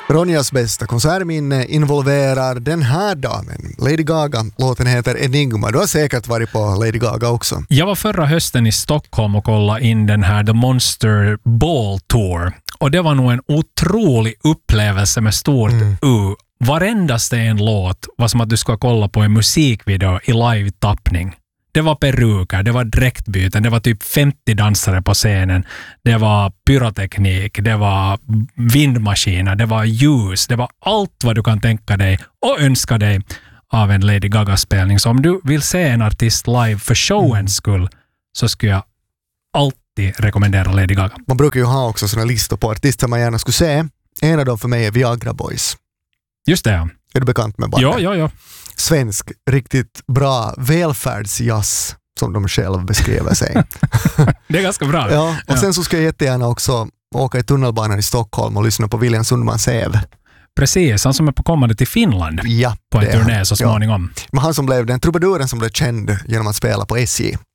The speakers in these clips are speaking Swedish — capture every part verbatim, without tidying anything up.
Ronjas bästa konsertminne involverar den här damen, Lady Gaga. Låten heter Enigma. Du har säkert varit på Lady Gaga också. Jag var förra hösten i Stockholm och kollade in den här The Monster Ball Tour. Och det var nog en otrolig upplevelse med stort mm. U. Varendaste en låt var som att du ska kolla på en musikvideo i live-tappning. Det var peruker, det var dräktbyten, det var typ femtio dansare på scenen. Det var pyroteknik, det var vindmaskiner, det var ljus, det var allt vad du kan tänka dig och önska dig av en Lady Gaga-spelning. Så om du vill se en artist live för showens skull så skulle jag alltid rekommendera Lady Gaga. Man brukar ju ha också såna listor på artister man gärna skulle se. En av dem för mig är Viagra Boys. Just det, ja. Är du bekant med bandet? Ja, ja, ja. Svensk, riktigt bra välfärdsjazz som de själva beskriver sig. Det är ganska bra. Ja, och ja. Sen så ska jag jättegärna också åka i tunnelbanan i Stockholm och lyssna på William Sundmans Ev. Precis, han som är på kommande till Finland ja, på en turné så småningom. Ja. Men han som blev den trubaduren som blev känd genom att spela på S J.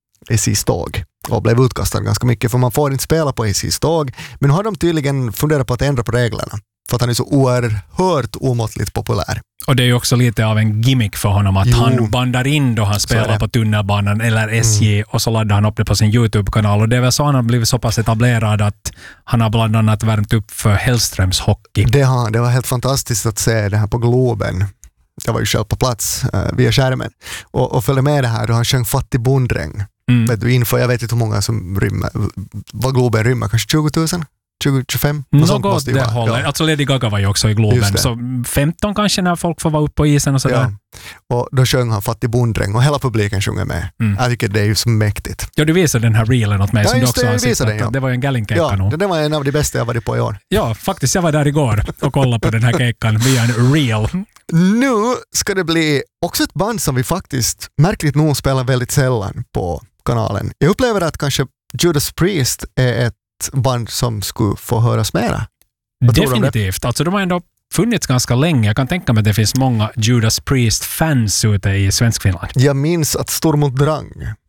S J:s tåg. Och blev utkastad ganska mycket för man får inte spela på S J:s tåg. Men nu har de tydligen funderat på att ändra på reglerna. För att han är så oerhört omåttligt populär. Och det är ju också lite av en gimmick för honom att jo. han bandar in då han spelar på tunnelbanan eller S J mm. och så laddar han upp det på sin YouTube-kanal. Och det är väl så han har blivit så pass etablerad att han har bland annat värmt upp för Hellströms hockey. Det, har, det var helt fantastiskt att se det här på Globen. Jag var ju själv på plats uh, via skärmen. Och, och följde med det här då han sjöng Fattig bonddräng. Mm. Vet du, inför, jag vet inte hur många som rymmer. Vad Globen rymmer, kanske tjugo tusen? tjugo tjugofem? Något det håller. Ja. Alltså Lady Gaga var ju också i Globen. Så femton kanske när folk får vara uppe på isen och sådär. Ja. Och då sjöng han Fattig bonddräng och hela publiken sjunger med. Mm. Jag tycker det är ju så mäktigt. Ja, du visade den här reelen åt mig ja, som du också det, har sett. Den, ja. Det var ju en gallinkejka ja, nog. det var en av de bästa jag varit på i år. Ja, faktiskt. Jag var där igår och kollade på den här kejkan via en reel. Nu ska det bli också ett band som vi faktiskt märkligt nog spelar väldigt sällan på kanalen. Jag upplever att kanske Judas Priest är ett band som skulle få höras mera. Definitivt. Alltså de har ändå funnits ganska länge. Jag kan tänka mig att det finns många Judas Priest-fans ute i Svenskfinland. Jag minns att Sturm und Drang,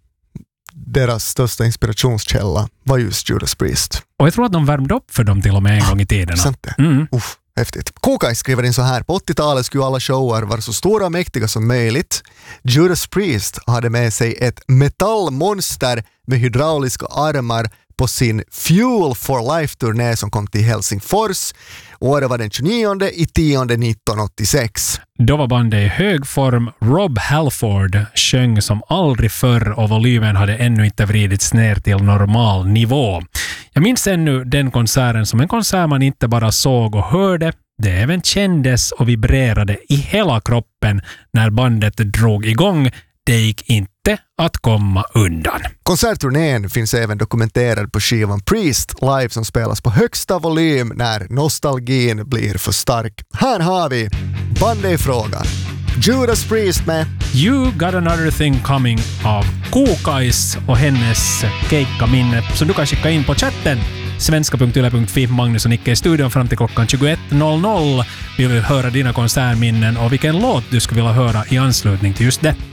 deras största inspirationskälla, var just Judas Priest. Och jag tror att de värmde upp för dem till och med en gång i tiden. Sant det? Mm. Uff, häftigt. Kokaj skriver in så här. På åttiotalet skulle alla shower vara så stora och mäktiga som möjligt. Judas Priest hade med sig ett metallmonster med hydrauliska armar på sin Fuel for Life-turné som kom till Helsingfors. Året var den tjugonionde i tionde nittonhundraåttiosex. Då var bandet i hög form. Rob Halford sjöng som aldrig förr och volymen hade ännu inte vridits ner till normal nivå. Jag minns ännu den konserten som en konsert man inte bara såg och hörde. Det även kändes och vibrerade i hela kroppen när bandet drog igång. Det gick inte att komma undan. Konsertturnén finns även dokumenterad på skivan Priest Live som spelas på högsta volym när nostalgin blir för stark. Här har vi bandet i frågan. Judas Priest med You Got Another Thing Coming av Kokais och hennes keikkaminne som du kan skicka in på chatten. svenska punkt yle punkt fi. Magnus och Nicke i studion fram till klockan tjugoett noll noll. Vi vill höra dina konsertminnen och vilken låt du skulle vilja höra i anslutning till just det.